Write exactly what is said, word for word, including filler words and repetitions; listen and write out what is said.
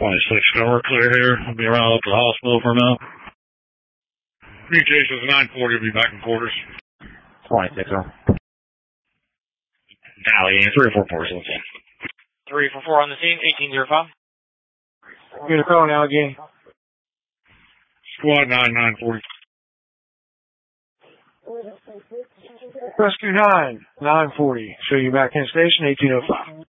twenty-six, we're clear here. I'll be around up to the hospital for now. B J says nine forty, will be back in quarters. twenty-six, sir. Tally, three four four, so three four four on the scene, eighteen oh five. You're the call now again. Squad nine, nine forty. Rescue nine, nine forty. Show you back in station, eighteen oh five.